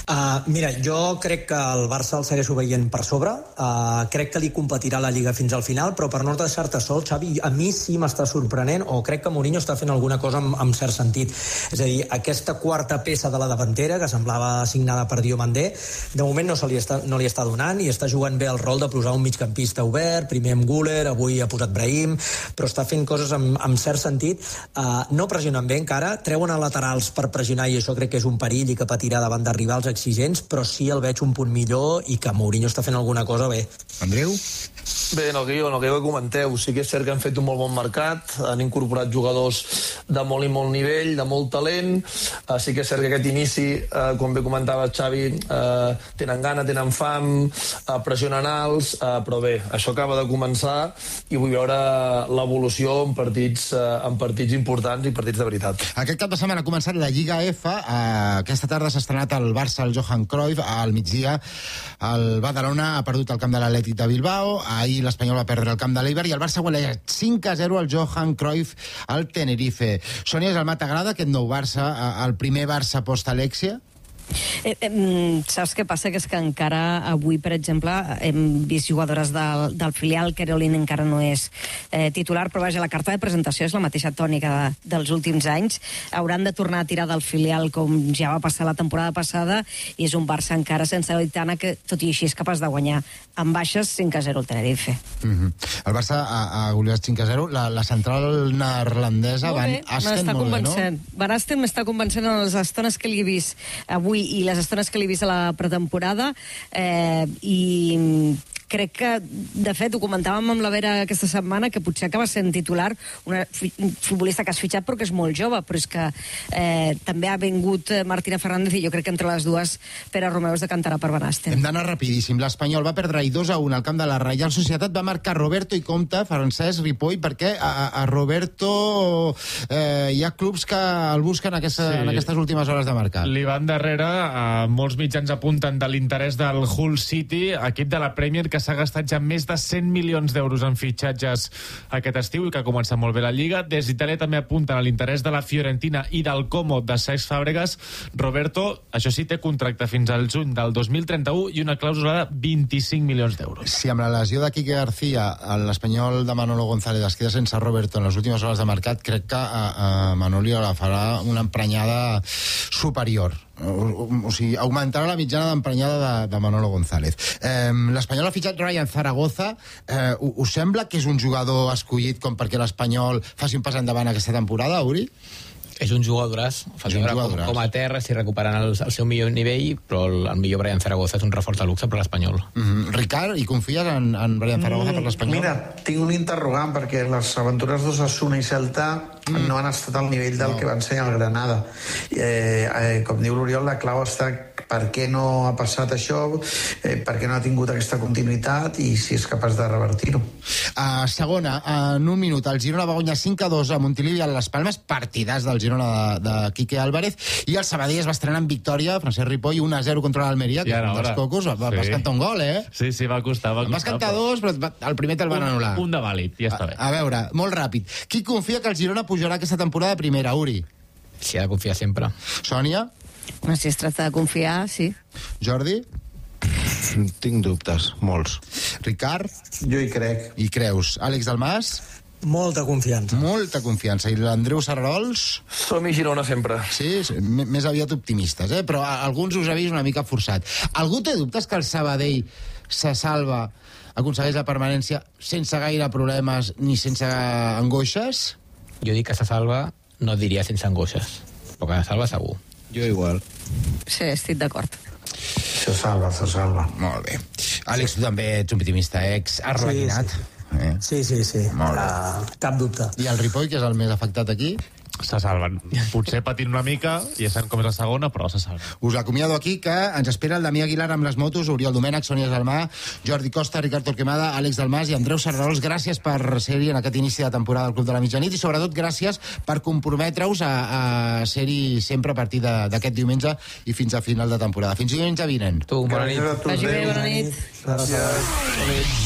Mira, jo crec que el Barça el segueixo veient per sobre. Crec que li competirà la Lliga fins al final, però per no deixar-te sol, Xavi, a mi sí m'està sorprenent, o crec que Mourinho està fent alguna cosa amb cert sentit. És a dir, aquesta quarta peça de la davantera, que semblava assignada per Diomandé, de moment no li està donant, i està jugant bé el rol de posar un migcampista obert, primer amb Güler, avui ha posat Brahim, però està fent coses amb cert sentit. No pressionen bé encara, treuen a laterals per pressionar, i això crec que és un perill i que patirà davant de rivals exigents, però sí el veig un punt millor i que Mourinho està fent alguna cosa bé. Andreu? Bé, en el guió que comenteu, sí que és cert que han fet un molt bon mercat, han incorporat jugadors de molt i molt nivell, de molt talent. Sí que és cert que aquest inici, com bé comentava Xavi, tenen gana, tenen fam, pressionen alts, però bé, això acaba de començar i vull veure l'evolució en partits importants i partits de veritat. Aquest cap de setmana ha començat la Lliga F. Aquesta tarda s'ha estrenat el Barça al Johan Cruyff. Al migdia el Badalona ha perdut el camp de l'Atlètic de Bilbao. Ahir l'Espanyol va perdre el camp de l'Eibar i el Barça guanya 5-0 al Johan Cruyff al Tenerife. Sònia Gelmà, t'agrada aquest nou Barça, el primer Barça post-Alexia? Saps què passa? Que és que encara avui, per exemple, hem vist jugadores del filial. Caroline encara no és titular, però vaja, la carta de presentació és la mateixa tònica dels últims anys. Hauran de tornar a tirar del filial com ja va passar la temporada passada, i és un Barça encara sense Aitana que, tot i així, és capaç de guanyar amb baixes 5-0 al Tenerife. El Barça ha goleat 5-0. La central neerlandesa Van Asten molt bé, no? Van Asten m'està convencent en les estones que li he vist avui i les estones que l'he vist a la pretemporada, i crec que, de fet, ho comentàvem amb la Vera aquesta setmana, que potser acaba sent titular un futbolista que has fitxat però que és molt jove, però és que també ha vingut Martina Fernández, i jo crec que entre les dues Pere Romeu es decantarà per Van Asten. Hem d'anar rapidíssim. L'Espanyol va perdre 2-1 al camp de la Reial Societat, va marcar Roberto i Compte, Francesc Ripoll, perquè a Roberto hi ha clubs que el busquen en aquestes últimes hores de mercat. Li van darrere, molts mitjans apunten de l'interès del Hull City, equip de la Premier que s'ha gastat ja més de 100 milions d'euros en fitxatges aquest estiu i que ha començat molt bé la Lliga. Des d'Itàlia també apunten a l'interès de la Fiorentina i del Como de Cesc Fàbregas. Roberto, això sí, té contracte fins al juny del 2031 i una clàusula de 25 milions d'euros. Si amb la lesió de Quique García l'Espanyol de Manolo González es queda sense Roberto en les últimes hores de mercat, crec que a Manolo la farà una emprenyada superior. O sigui, augmentarà la mitjana d'emprenyada de Manolo González. L'Espanyol ha fitxat Ryan Zaragoza. Us sembla que és un jugador escollit com perquè l'Espanyol faci un pas endavant aquesta temporada, Uri? És un jugadoràs, com a terra, si recuperant el seu millor nivell, però el millor Brian Zaragoza és un reforç de luxe per l'Espanyol. Ricard, i confies en Brian Zaragoza per l'Espanyol? Mira, tinc un interrogant, perquè les aventures d'Osasuna i Celta no han estat al nivell del que va ensenyar el Granada. Com diu l'Oriol, la clau està per què no ha passat això, per què no ha tingut aquesta continuïtat i si és capaç de revertir-ho. Segona, en un minut, el Girona va guanyar 5-2 a Montilivi i a Les Palmes, partidars del Girona de Quique Álvarez, i el Sabadell es va estrenar en victòria, Francesc Ripoll, 1-0 contra l'Almeria, que és un dels cocos. Vas cantar un gol, eh? Sí, va costar. Vas cantar dos, però el primer te'l van anul·lar. Un de vàlid, ja està bé. A veure, molt ràpid. Qui confia que el Girona pujarà aquesta temporada a primera, Uri? Sí, ha de confiar sempre. Sònia? Si es tracta de confiar, sí. Jordi? Tinc dubtes, molts. Ricard? Jo hi crec. I creus? Àlex Dalmas? Molta confiança. Molta confiança. I l'Andreu Serrarols? Som-hi Girona sempre. Sí, més aviat optimistes, però alguns us ha vist una mica forçat. Algú té dubtes que el Sabadell se salva, aconsegueix la permanència sense gaire problemes ni sense angoixes? Jo dic que se salva, no diria sense angoixes, però que se salva segur. Jo igual. Sí, estic d'acord. Se salva. Molt bé. Àlex, tu també ets optimista, ex-arlequinat. Sí. Molt bé. Cap dubte. I el Ripoll, que és el més afectat aquí? Se salven. Potser patint una mica, ja sabem com és la segona, però se salven. Us acomiado aquí, que ens espera el Damià Aguilar amb les motos, Oriol Domènech, Sònia Gelmà, Jordi Costa, Ricard Torquemada, Àlex Dalmas i Andreu Serrarols. Gràcies per ser-hi en aquest inici de temporada del Club de la Mitjanit i sobretot gràcies per comprometre-us a ser-hi sempre a partir d'aquest diumenge i fins a final de temporada. Fins diumenge vinent. Tu, bona nit. Vagi bé, bona nit. Gràcies. Bona nit.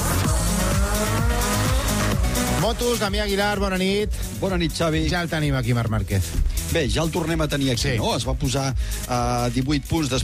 Motos, Damià Aguilar, bona nit. Bona nit, Xavi. Ja el tenim aquí, Marc Márquez. Bé, ja el tornem a tenir aquí, no? Es va posar a 18 punts després